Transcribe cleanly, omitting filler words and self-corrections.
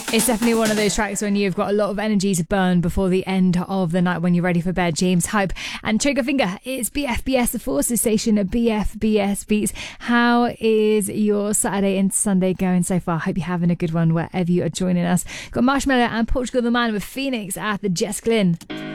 It's definitely one of those tracks when you've got a lot of energy to burn before the end of the night when you're ready for bed. James Hype and Triggerfinger. It's BFBS, the Forces station at BFBS Beats. How is your Saturday and Sunday going so far? Hope you're having a good one wherever you are joining us. Got Marshmello and Portugal the Man with Phoenix at the Jess Glynn.